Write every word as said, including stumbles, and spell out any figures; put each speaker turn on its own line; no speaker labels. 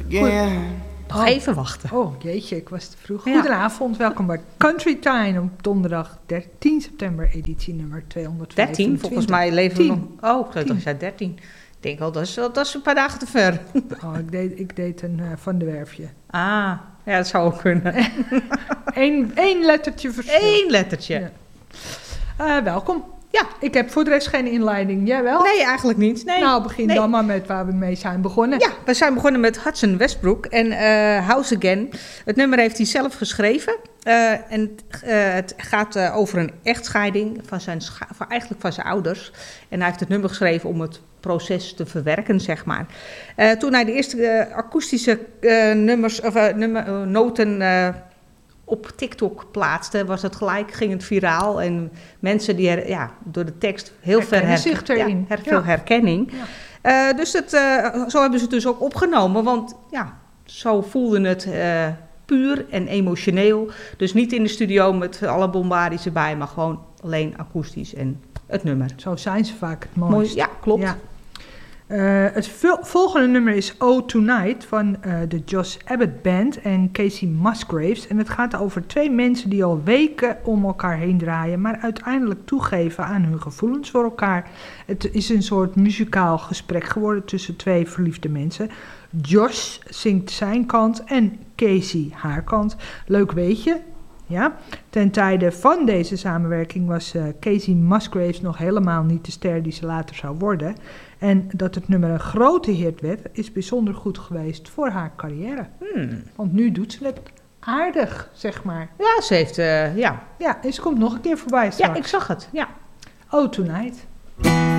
again.
Nog oh. even wachten.
Oh, jeetje, ik was te vroeg.
Ja.
Goedenavond, welkom bij Country Time op donderdag tien september, editie nummer tweehonderdvijfentwintig.
dertien, volgens mij leven
tien.
we nog... Oh, ik dacht dat dertien. Ik denk al, dat is, dat is een paar dagen te ver.
Oh, ik deed, ik deed een uh, Van de Werfje.
Ah, ja, dat zou ook kunnen.
Eén één lettertje verschil.
Eén lettertje.
Ja. Uh, welkom.
Ja.
Ik heb voor de rest geen inleiding. Jij wel?
Nee, eigenlijk niet. Nee.
Nou, begin
nee.
dan maar met waar we mee zijn begonnen.
Ja, we zijn begonnen met Hudson Westbrook en uh, House Again. Het nummer heeft hij zelf geschreven. Uh, en uh, het gaat uh, over een echtscheiding van zijn, scha- van, eigenlijk van zijn ouders. En hij heeft het nummer geschreven om het proces te verwerken, zeg maar. Uh, toen hij de eerste uh, akoestische uh, nummers, of, uh, nummer, uh, noten... Uh, op TikTok plaatste, was het gelijk, ging het viraal. En mensen die her, ja, door de tekst heel ver her,
zich erin.
Ja, her, veel
ja.
herkenning.
Ja.
Uh, dus het, uh, zo hebben ze het dus ook opgenomen. Want ja, zo voelde het uh, puur en emotioneel. Dus niet in de studio met alle bombardische bij, maar gewoon alleen akoestisch en het nummer.
Zo zijn ze vaak het mooist.
Mooi, ja, klopt.
Ja. Uh, het volgende nummer is Oh Tonight van uh, de Josh Abbott Band en Casey Musgraves. En het gaat over twee mensen die al weken om elkaar heen draaien, maar uiteindelijk toegeven aan hun gevoelens voor elkaar. Het is een soort muzikaal gesprek geworden tussen twee verliefde mensen. Josh zingt zijn kant en Casey haar kant. Leuk weetje. Ja, ten tijde van deze samenwerking was uh, Casey Musgraves nog helemaal niet de ster die ze later zou worden. En dat het nummer een grote hit werd, is bijzonder goed geweest voor haar carrière.
Hmm.
Want nu doet ze het aardig, zeg maar.
Ja, ze heeft, uh, ja.
Ja, en ze komt nog een keer voorbij straks.
Ja, ik zag het, ja.
Oh Tonight.